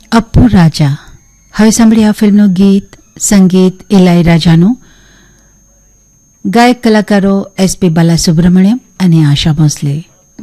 અપ્પુ રાજા. હવે સાંભળીએ આ ફિલ્મનું ગીત, સંગીત ઇલાઈરાજાનું. ગાયક કલાકારો એસપી બાલાસુબ્રમણ્યમ અને આશા ભોસલે.